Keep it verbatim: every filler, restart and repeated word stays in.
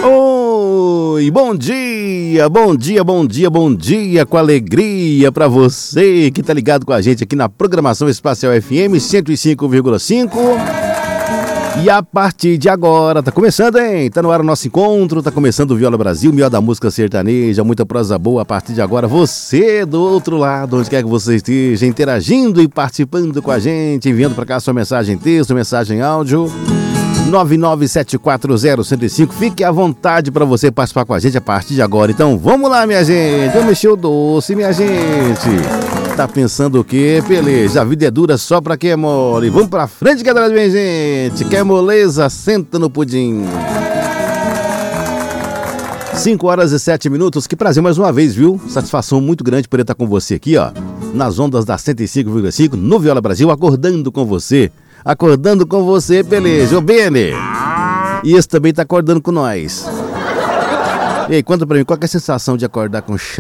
Oi, bom dia, bom dia, bom dia, bom dia, com alegria pra você que tá ligado com a gente aqui na programação Espacial F M cento e cinco vírgula cinco. E a partir de agora, tá começando, hein? Tá no ar o nosso encontro, tá começando o Viola Brasil, melhor da música sertaneja, muita prosa boa. A partir de agora, você do outro lado, onde quer que você esteja, interagindo e participando com a gente, enviando pra cá sua mensagem em texto, mensagem em áudio. nove nove sete quatro zero um zero cinco. Fique à vontade para você participar com a gente a partir de agora. Então vamos lá, minha gente. Vamos mexer o doce, minha gente. Tá pensando o quê, Peleja? A vida é dura só pra quem é mole. Vamos pra frente, galera, minha gente. Quer moleza? Senta no pudim. cinco horas e sete minutos. Que prazer mais uma vez, viu? Satisfação muito grande por estar com você aqui, ó. Nas ondas da cento e cinco vírgula cinco, no Viola Brasil, acordando com você. Acordando com você, Peleja. Ô, Bene. E esse também tá acordando com nós. E aí, conta pra mim, qual que é a sensação de acordar com